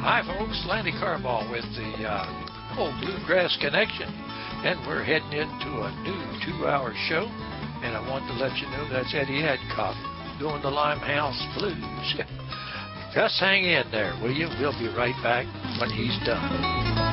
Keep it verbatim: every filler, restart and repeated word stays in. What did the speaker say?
Hi, folks. Landy Carball with the uh, old Bluegrass Connection, and we're heading into a new two-hour show. And I want to let you know that's Eddie Adcock doing the Limehouse Blues. Just hang in there, will you? We'll be right back when he's done.